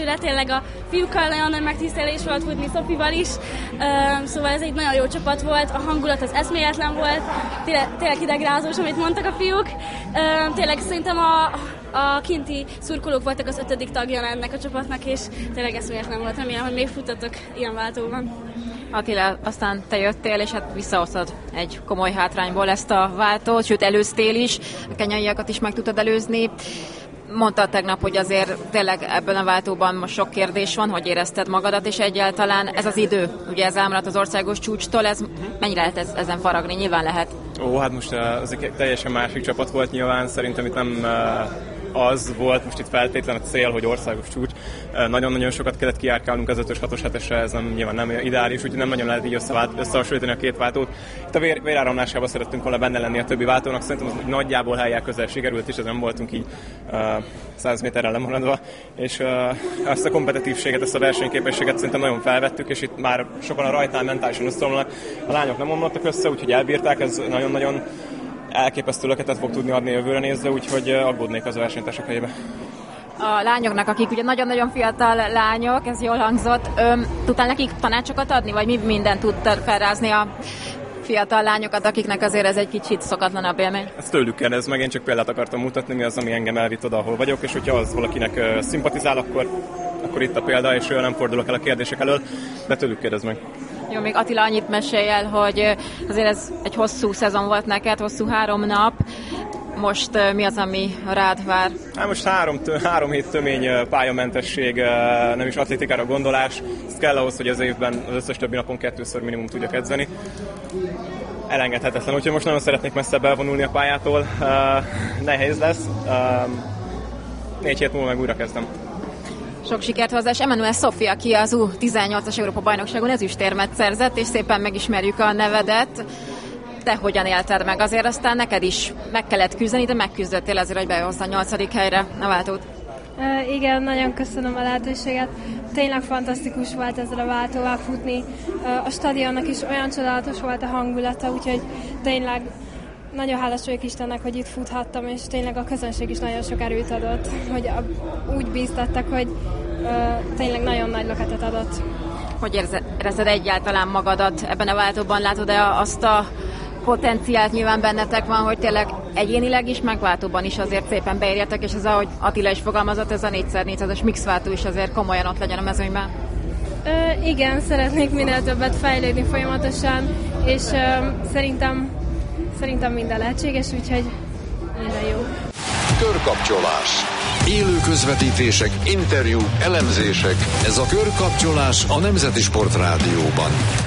egyszerre, tényleg a fiúkkal nagyon nagy megtisztelés volt futni, Szofival is, szóval ez egy nagyon jó csapat volt, a hangulat az eszméletlen volt, tényleg hidegrázós, amit mondtak a fiúk, tényleg szerintem a kinti szurkolók voltak az 5. tagja ennek a csapatnak, és tényleg eszméletlen volt, remélem, hogy még futtatok ilyen váltóban. Attila, aztán te jöttél, és hát visszahoztad egy komoly hátrányból ezt a váltót, sőt előztél is, a kenyaiakat is meg tudtad előzni. Mondtad tegnap, hogy azért tényleg ebben a váltóban most sok kérdés van, hogy érezted magadat, és egyáltalán ez az idő, ugye ez elmaradt az országos csúcstól, ez mennyire lehet ezen faragni? Nyilván lehet. Hát most az egy teljesen másik csapat volt nyilván, szerintem itt nem az volt most itt feltétlen a cél, hogy országos csúcs. Nagyon-nagyon sokat kellett kijárkálnunk az 5-ös, 6-os, 7-esre, ez nyilván nem ideális, úgyhogy nem nagyon lehet így összehasonlítani a két váltót. Itt a véráramlásában szerettünk volna benne lenni a többi váltónak, szerintem az nagyjából helyjel közel sikerült is, ezen voltunk így 100 méterrel lemaradva, és ezt a kompetitívséget, ezt a versenyképességet szerintem nagyon felvettük, és itt már sokan a rajtán mentálisan összeomlanak. A lányok nem omlottak össze, úgyhogy elbírták, ez nagyon-nagyon elképesztő löketet fog tudni adni jövőre nézve, úgyhogy aggódnék az versenytársak helyébe. A lányoknak, akik ugye nagyon-nagyon fiatal lányok, ez jól hangzott, tudtál nekik tanácsokat adni, vagy mi mindent tudtad felrázni a fiatal lányokat, akiknek azért ez egy kicsit szokatlanabb élmény? Ezt tőlük kérdez meg, én csak példát akartam mutatni, mi az, ami engem elvitt oda, ahol vagyok, és hogyha az valakinek szimpatizál, akkor itt a példa, és nem fordulok el a kérdések elől, de tőlük kérdez meg. Jó, még Attila, annyit mesélj el, hogy azért ez egy hosszú szezon volt neked, hosszú 3 nap. Most mi az, ami rád vár? Most 3 hét tömény pályamentesség, nem is atlétikára gondolás. Ez kell ahhoz, hogy az évben az összes többi napon 2-ször minimum tudjak edzeni. Elengedhetetlen, úgyhogy most nagyon szeretnék messzebb elvonulni a pályától. Nehéz lesz. 4 hét múlva meg újra kezdem. Sok sikert hozzá, és Emanuel Szofi, aki az U18-as Európa-bajnokságon ezüstérmet szerzett, és szépen megismerjük a nevedet. Te hogyan élted meg? Azért aztán neked is meg kellett küzdeni, de megküzdöttél azért, hogy behozta a 8. helyre a váltót. Igen, nagyon köszönöm a lehetőséget. Tényleg fantasztikus volt ezzel a váltóval futni. A stadionnak is olyan csodálatos volt a hangulata, úgyhogy tényleg nagyon hálás vagyok Istennek, hogy itt futhattam, és tényleg a közönség is nagyon sok erőt adott, hogy úgy bíztattak, hogy tényleg nagyon nagy löketet adott. Hogy érzed egyáltalán magadat ebben a váltóban? Látod-e azt a potenciált, nyilván bennetek van, hogy tényleg egyénileg is, meg váltóban is azért szépen beérjetek, és ez, ahogy Attila is fogalmazott, ez a 4x400-as mixváltó is azért komolyan ott legyen a mezőnyben? Igen, szeretnék minél többet fejlődni folyamatosan, és szerintem minden lehetséges, úgyhogy minden jó. Körkapcsolás. Élő közvetítések, interjúk, elemzések. Ez a Körkapcsolás a Nemzeti Sport Rádióban.